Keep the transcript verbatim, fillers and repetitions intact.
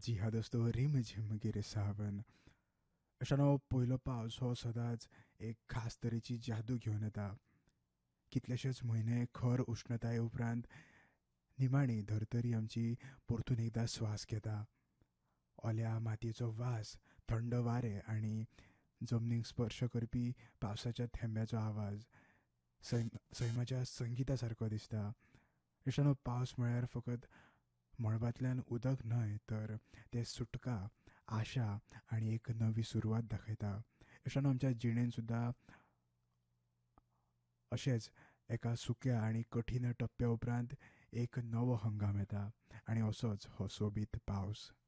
जिहाद असतो रिम झिम गिरे सावन. अशानो पयलो पावस हो सदांच एक खास तरेची जादू घेवन येता. कितलेशेच म्हयने खर उश्णताये उपरांत निमाणी धर्तरी आमची परतून एकदां स्वास घेता. ओल्या मातयेचो वास, थंड वारे आनी जमनीक स्पर्श करपी पावसाच्या थेंब्याचो आवाज सैम सैमाच्या संगिता सारको दिसता. अशानो पावस म्हळ्यार फकत मळबांतल्यान उदक न्हय, तर ते सुटका, आशा आनी एक नवी सुरवात दाखयता. अशानो आमच्या जिणेंत सुद्दां अशेंच एका सुक्या आनी कठीण टप्प्या उपरांत एक नवो हंगाम येता आनी असोच हो सोबीत पावस.